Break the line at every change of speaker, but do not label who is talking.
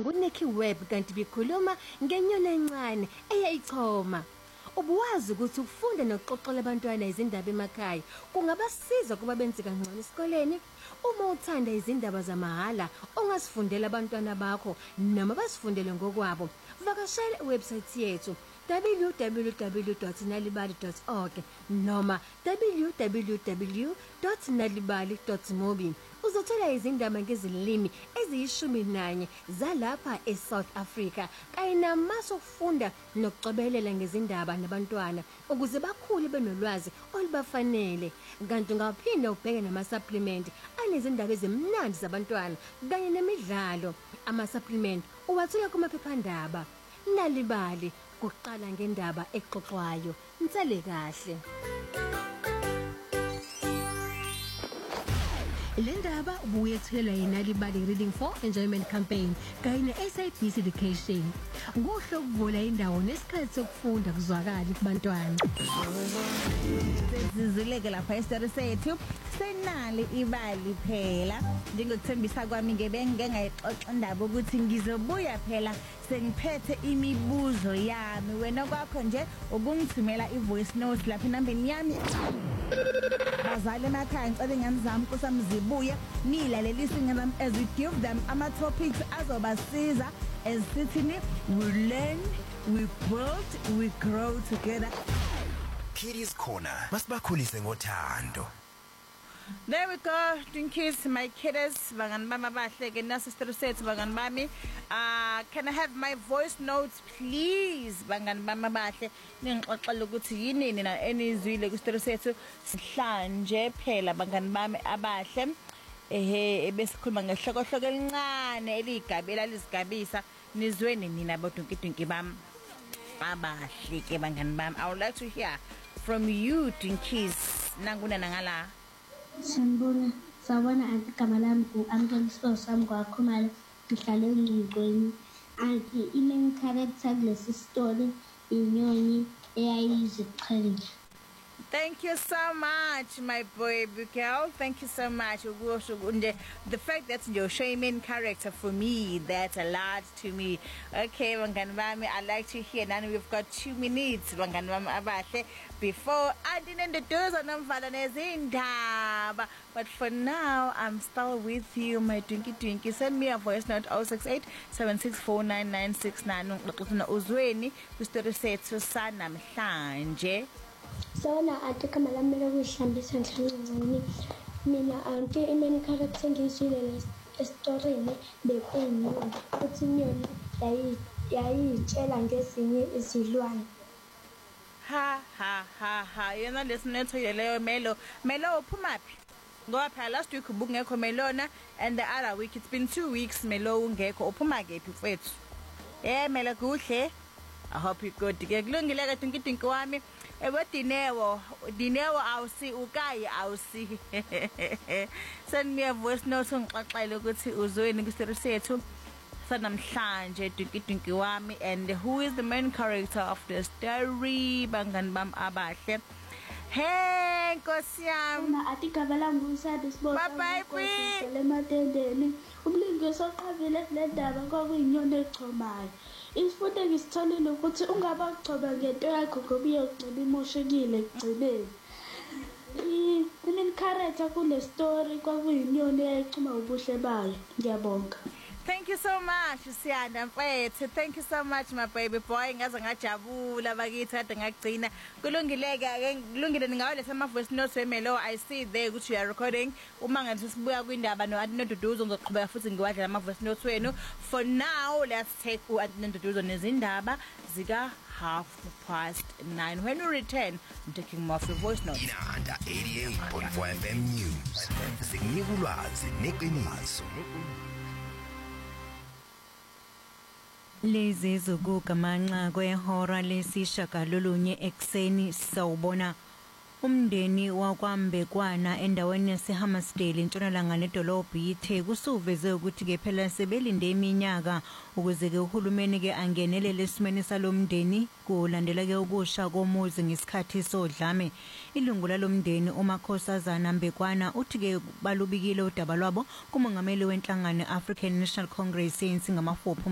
nguNicky Webb kanti bikhuluma ngenyoni encane eyayichoma. Ubuwazi ukuthi ukufunda nokuxoxela abantwana izindaba emakhaya kungabasiza kuba benze kangcono esikoleni? Uma uthanda izindaba zamahala ongasifundela abantwana bakho noma basifundele ngokwabo, vakashela iwebsite yethu www.nalibali.org noma www.nalibali.mobi. Uzothola izindaba ngezilimi eziyishumi zalapha eSouth Africa kanye namasu okufunda nokucobelela ngezindaba nabantwana ukuze bakhule benolwazi olubafanele. Kanti ungaphinda ubheke nama-supplement anezindaba ezimnandi zabantwana kanye nemidlalo. Ama-supplement uwathola kumaphephandaba. Nalibali, kuqala ngendaba exoxwayo. Nsele kahle. Le ndaba ubuyethulela yiNalibali Reading for Enjoyment Campaign kanye ne-SABC Education. Kuhle ukuvula indawo nesikhathi sokufunda kuzwakala kubantwana.
Sizuleke lapha esitori sethu senali ibali phela. Njengokuthembisa kwami ngeke ngayixoxa indaba ukuthi ngizobuya phela sengiphethe imibuzo yami. Wena kwakho nje ubungithumela ivoice note lapha inambeni yami. Bazali emakhaya ngicela ingane zami kusamzibuye nilalelise ingane as we give them ama topics azobasiza as sithini we learn, we build, we grow together.
Kiddies Corner masibakhulise ngothando.
There we go, Twinkies, my kiddos, bangani bami abahle ke nasisitori sethu bangani bami. Can I have my voice notes please bangani bami abahle? Ningixoxela ukuthi yinini na enizwile kusitori sethu sihlanje phela bangani bami abahle. Ebesikhuluma ngehlokohloko elincane eligabela lizigabisa nizweni nina bodunki bami abahle ke bangani bami. I would like to hear from you Twinkies. Nanguna nangala.
Sanibona, sawubona anti igama lami ngu-Amkeni Sipho sami kwaKhumalo, ngihlala eNgqingweni. Anti i-main character kulesi story inyoni eyayiziqhenya.
Thank you so much, my boy girl. Thank you so much. The fact that you're showing main character for me, that's a lot to me. Okay, bangani bami, I like to hear. Now we've got 2 minutes, bangani bami abahle, before andinenduduzo nomvala nezindaba. But for now, I'm still with you, my Twinkie. Send me a voice note 068 7649969. Ngoxoxana uzweni kwistory sethu sanamhlanje.
Sawona anti igama lami lokuhlambisa ngihlangene. Mina anti i-main character ngiyizwile esitorini bekuyinyoni. Futhi inyoni yayitshela ngezinye izilwane.
Ha. Yena lesinethoyile leyo Melo uphumaphi? Ngoba phela last week ubungekho Melona and the other week it's been 2 weeks Melo ungekho. Uphuma kephi mfethu? Melo kuhle. I hope you good. Ke kulungile ke Twinkie wami. Dinewo awusi ukayi awusi. Send me a voice note ngixoxele ukuthi uzweni kwistory sethu sanamhlanje Twinkie wami, and who is the main character of the story bangani bami abahle. Hey Nkosi yami.
Mina athi igama lami nguSadi Sibona.
Bye.
Ematendeni. Umlingiswa oqavile le ndaba kwakuyinyoni echomayo. Isifundo ngisitholile ukuthi ungabachoba ngento yakho ngoba iyogcina imoshekile ekugcineni. I-main character kule story kwakuyinyoni eyayichuma ubuhle bayo. Ngiyabonga.
Thank you so much Siyanda mfethu. Thank you so much my baby boy. Ngaze ngajabula bakithi kade ngagcina. Kulungile ningawaletha ama voice notes eMelo. I see there ukuthi you are recording. Uma ngathi sibuya kwindaba noAdinonduduzo ngizoqhubeka futhi ngiwadla ama voice notes wenu. For now let's take uAdinonduduzo nezindaba zika 9:30. When we return, I'm taking more of your voice notes.
Inanda 88.4 FM News. Sikunika ulwazi neqiniso.
Lezi zokugamanxa kwehora lesishagalolunye ekseni sawubona umndeni wakwambekwana endaweni yaseHammersdale entshonalanga nedolobha iTheku usuveze ukuthi ke phela sebelinde iminyaka ukuze ke uhulumeni ke angenelele esimeni salomndeni kulandela ke ukusha komuzi ngesikhathi sodlame. Ilungu lalomndeni uMakhosazana Mbekwana uthi ke balubikile udaba lwabo kumongameli wenhlangano African National Congress ngama4